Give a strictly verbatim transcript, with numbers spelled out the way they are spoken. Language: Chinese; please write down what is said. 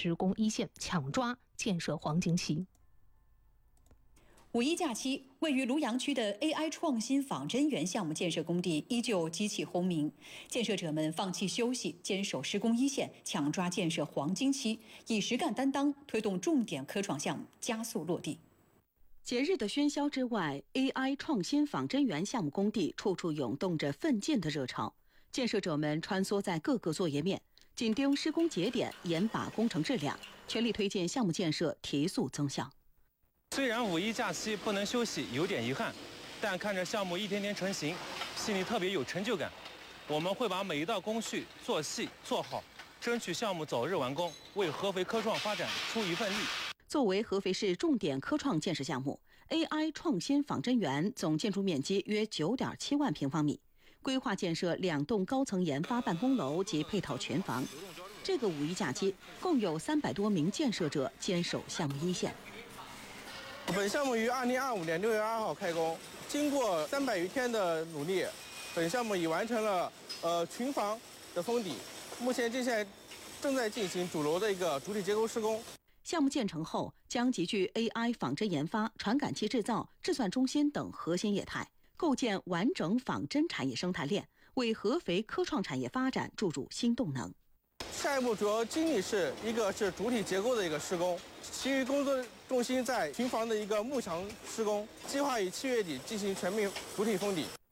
施工一线，抢抓建设黄金期。 五一假期，位于庐阳区的 A I 创新仿真园项目建设工地依旧机器轰鸣，建设者们放弃休息，坚守施工一线，抢抓建设黄金期，以实干担当推动重点科创项目加速落地。 节日的喧嚣之外 ，A I 创新仿真园项目工地处处涌动着奋进的热潮，建设者们穿梭在各个作业面，紧盯施工节点，严把工程质量，全力推进项目建设提速增效。 虽然五一假期不能休息，有点遗憾，但看着项目一天天成型，心里特别有成就感。我们会把每一道工序做细做好，争取项目早日完工，为合肥科创发展出一份力。 作为合肥市重点科创建设项目 ，A I 创新仿真园总建筑面积约 九点七万平方米，规划建设两栋高层研发办公楼及配套群房。这个五一假期，共有三百多名建设者坚守项目一线。 本项目于二零二五年六月二号开工，经过三百余天的努力，本项目已完成了呃群房的封底，目前正在正在进行主楼的一个主体结构施工。 项目建成后，将集聚 A I 仿真研发、传感器制造、制算中心等核心业态，构建完整仿真产业生态链，为合肥科创产业发展注入新动能。 下一步主要精力是一个是主体结构的一个施工，其余工作重心在群房的一个幕墙施工，计划于七月底进行全面主体封底。